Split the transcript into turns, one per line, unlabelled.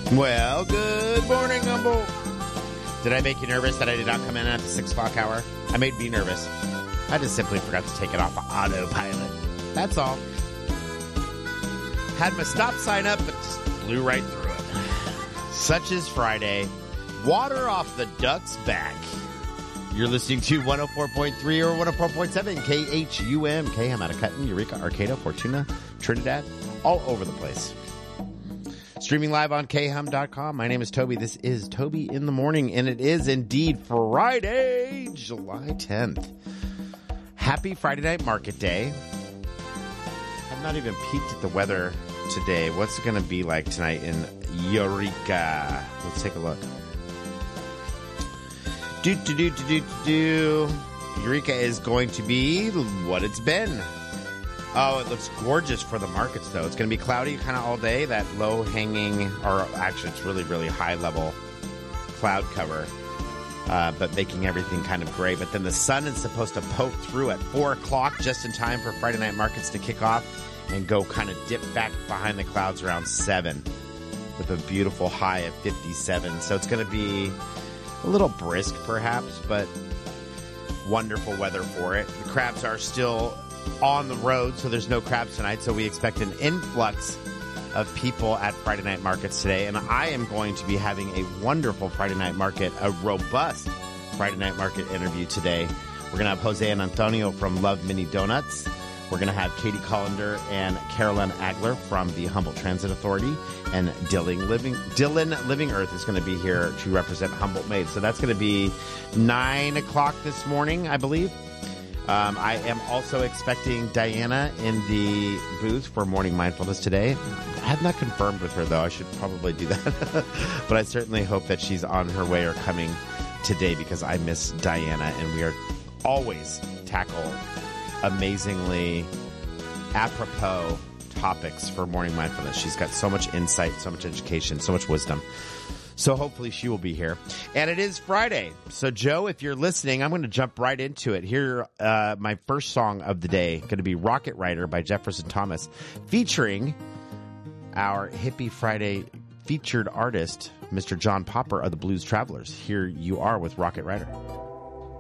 Well, good morning, Humboldt. Did I make you nervous that I did not come in at the 6 o'clock hour? I made me nervous. I just simply forgot to take it off of autopilot. That's all. Had my stop sign up, but just blew right through it. Such is Friday. Water off the duck's back. You're listening to 104.3 or 104.7 KHUM. KM out of Cutton, Eureka, Arcata, Fortuna, Trinidad, all over the place. Streaming live on khum.com. My name is Toby. This is Toby in the Morning, and it is indeed Friday, July 10th. Happy Friday night market day. I've not even peeked at the weather today. What's it going to be like tonight in Eureka? Let's take a look. Eureka is going to be what it's been. Oh, it looks gorgeous for the markets, though. It's going to be cloudy kind of all day. That low-hanging, or actually it's really, really high-level cloud cover, but making everything kind of gray. But then the sun is supposed to poke through at 4 o'clock just in time for Friday night markets to kick off and go kind of dip back behind the clouds around 7 with a beautiful high of 57. So it's going to be a little brisk, perhaps, but wonderful weather for it. The crabs are still on the road, so there's no crabs tonight, so we expect an influx of people at Friday night markets today, and I am going to be having a wonderful Friday night market, a robust Friday night market interview today. We're going to have Jose and Antonio from Love Mini Donuts. We're going to have Katie Collender and Carolyn Agler from the Humboldt Transit Authority, and Dylan Living Earth is going to be here to represent Humboldt Made. So that's going to be 9 o'clock this morning, I believe. I am also expecting Diana in the booth for Morning Mindfulness today. I have not confirmed with her, though. I should probably do that. But I certainly hope that she's on her way or coming today, because I miss Diana, and we are always tackle amazingly apropos topics for Morning Mindfulness. She's got so much insight, so much education, so much wisdom. So hopefully she will be here. And it is Friday. So, Joe, if you're listening, I'm going to jump right into it. Here, my first song of the day, going to be Rocket Rider by Jefferson Thomas, featuring our Hippie Friday featured artist, Mr. John Popper of the Blues Travelers. Here you are with Rocket Rider.